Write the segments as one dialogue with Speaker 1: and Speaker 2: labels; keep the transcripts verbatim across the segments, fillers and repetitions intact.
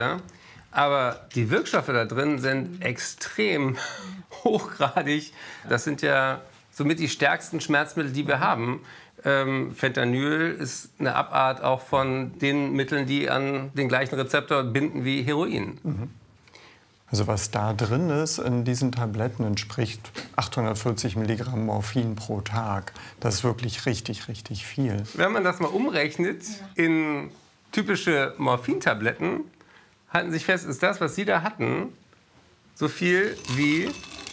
Speaker 1: Ja? Aber die Wirkstoffe da drin sind extrem hochgradig. Das sind ja somit die stärksten Schmerzmittel, die wir haben. Ähm, Fentanyl ist eine Abart auch von den Mitteln, die an den gleichen Rezeptor binden wie Heroin.
Speaker 2: Mhm. Also was da drin ist in diesen Tabletten, entspricht achthundertvierzig Milligramm Morphin pro Tag. Das ist wirklich richtig, richtig viel.
Speaker 1: Wenn man das mal umrechnet in typische Morphintabletten, halten Sie sich fest, ist das, was Sie da hatten, so viel wie,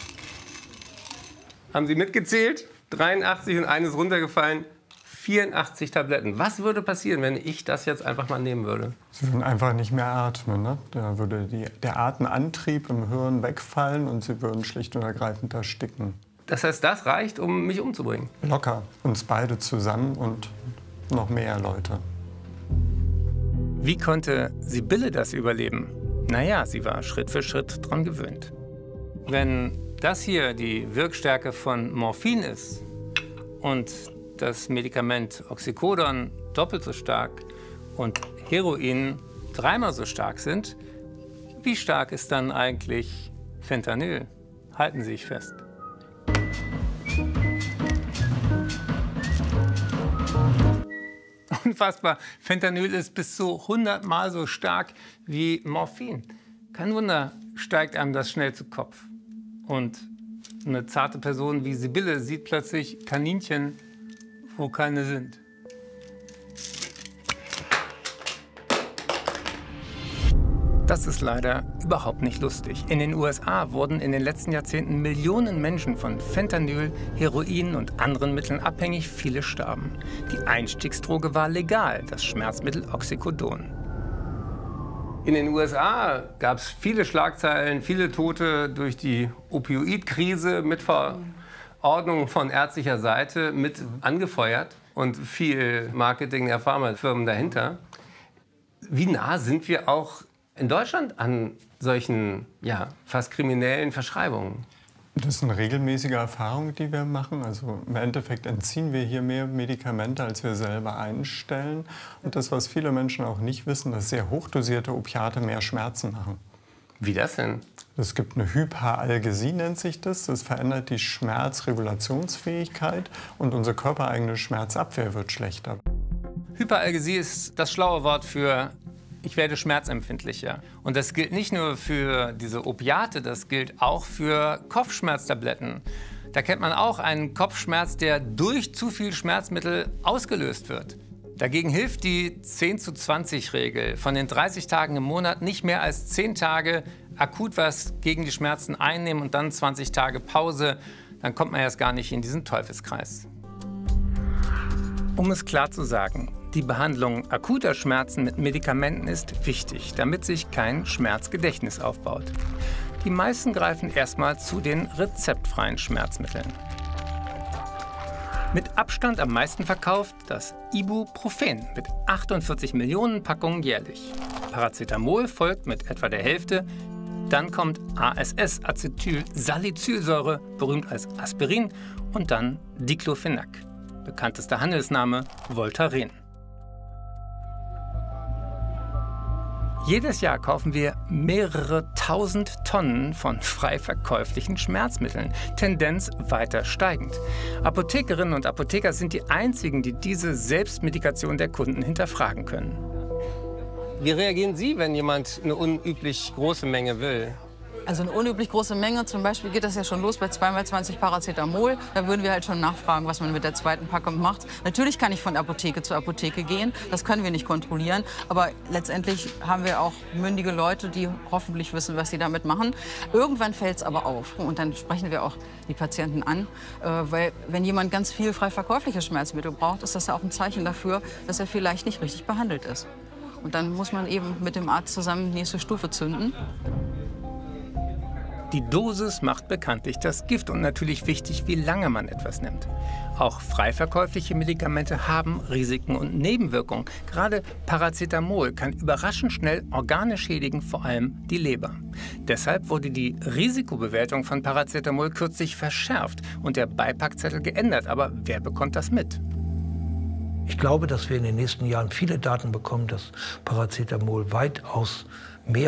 Speaker 1: haben Sie mitgezählt, dreiundachtzig und eines runtergefallen, vierundachtzig Tabletten. Was würde passieren, wenn ich das jetzt einfach mal nehmen würde?
Speaker 2: Sie würden einfach nicht mehr atmen. Ne? Da würde die, der Atemantrieb im Hirn wegfallen und Sie würden schlicht und ergreifend ersticken.
Speaker 1: Das heißt, das reicht, um mich umzubringen?
Speaker 2: Locker. Uns beide zusammen und noch mehr Leute.
Speaker 3: Wie konnte Sibylle das überleben? Naja, sie war Schritt für Schritt dran gewöhnt. Wenn das hier die Wirkstärke von Morphin ist und das Medikament Oxycodon doppelt so stark und Heroin dreimal so stark sind, wie stark ist dann eigentlich Fentanyl? Halten Sie sich fest. Unfassbar. Fentanyl ist bis zu hundertmal so stark wie Morphin. Kein Wunder, steigt einem das schnell zu Kopf. Und eine zarte Person wie Sibylle sieht plötzlich Kaninchen, wo keine sind. Das ist leider überhaupt nicht lustig. In den U S A wurden in den letzten Jahrzehnten Millionen Menschen von Fentanyl, Heroin und anderen Mitteln abhängig. Viele starben. Die Einstiegsdroge war legal, das Schmerzmittel Oxycodon.
Speaker 1: In den U S A gab es viele Schlagzeilen, viele Tote durch die Opioidkrise mit Verordnung von ärztlicher Seite mit angefeuert und viel Marketing der Pharmafirmen dahinter. Wie nah sind wir auch in Deutschland an solchen, ja, fast kriminellen Verschreibungen?
Speaker 2: Das ist eine regelmäßige Erfahrung, die wir machen. Also im Endeffekt entziehen wir hier mehr Medikamente, als wir selber einstellen. Und das, was viele Menschen auch nicht wissen, dass sehr hochdosierte Opiate mehr Schmerzen machen.
Speaker 1: Wie das denn?
Speaker 2: Es gibt eine Hyperalgesie, nennt sich das. Das verändert die Schmerzregulationsfähigkeit und unsere körpereigene Schmerzabwehr wird schlechter.
Speaker 3: Hyperalgesie ist das schlaue Wort für ich werde schmerzempfindlicher. Und das gilt nicht nur für diese Opiate, das gilt auch für Kopfschmerztabletten. Da kennt man auch einen Kopfschmerz, der durch zu viel Schmerzmittel ausgelöst wird. Dagegen hilft die zehn zu zwanzig Regel. Von den dreißig Tagen im Monat nicht mehr als zehn Tage akut was gegen die Schmerzen einnehmen und dann zwanzig Tage Pause. Dann kommt man erst gar nicht in diesen Teufelskreis. Um es klar zu sagen, die Behandlung akuter Schmerzen mit Medikamenten ist wichtig, damit sich kein Schmerzgedächtnis aufbaut. Die meisten greifen erstmal zu den rezeptfreien Schmerzmitteln. Mit Abstand am meisten verkauft das Ibuprofen mit achtundvierzig Millionen Packungen jährlich. Paracetamol folgt mit etwa der Hälfte. Dann kommt A S S, Acetylsalicylsäure, berühmt als Aspirin, und dann Diclofenac. Bekanntester Handelsname Voltaren. Jedes Jahr kaufen wir mehrere tausend Tonnen von frei verkäuflichen Schmerzmitteln, Tendenz weiter steigend. Apothekerinnen und Apotheker sind die einzigen, die diese Selbstmedikation der Kunden hinterfragen können.
Speaker 1: Wie reagieren Sie, wenn jemand eine unüblich große Menge will?
Speaker 4: Also eine unüblich große Menge, zum Beispiel geht das ja schon los bei zwei mal zwanzig Paracetamol. Da würden wir halt schon nachfragen, was man mit der zweiten Packung macht. Natürlich kann ich von Apotheke zu Apotheke gehen, das können wir nicht kontrollieren. Aber letztendlich haben wir auch mündige Leute, die hoffentlich wissen, was sie damit machen. Irgendwann fällt es aber auf und dann sprechen wir auch die Patienten an. Weil wenn jemand ganz viel frei verkäufliche Schmerzmittel braucht, ist das ja auch ein Zeichen dafür, dass er vielleicht nicht richtig behandelt ist. Und dann muss man eben mit dem Arzt zusammen die nächste Stufe zünden.
Speaker 3: Die Dosis macht bekanntlich das Gift und natürlich wichtig, wie lange man etwas nimmt. Auch frei verkäufliche Medikamente haben Risiken und Nebenwirkungen. Gerade Paracetamol kann überraschend schnell Organe schädigen, vor allem die Leber. Deshalb wurde die Risikobewertung von Paracetamol kürzlich verschärft und der Beipackzettel geändert. Aber wer bekommt das mit?
Speaker 5: Ich glaube, dass wir in den nächsten Jahren viele Daten bekommen, dass Paracetamol weitaus